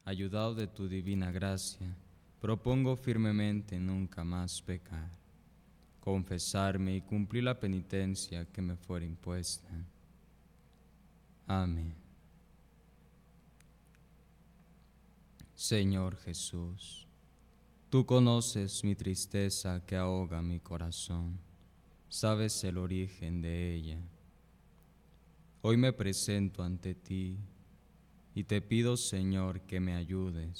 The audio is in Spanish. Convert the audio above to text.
ayudado de tu divina gracia, propongo firmemente nunca más pecar, confesarme y cumplir la penitencia que me fuera impuesta. Amén. Señor Jesús, tú conoces mi tristeza que ahoga mi corazón, sabes el origen de ella. Hoy me presento ante ti y te pido, Señor, que me ayudes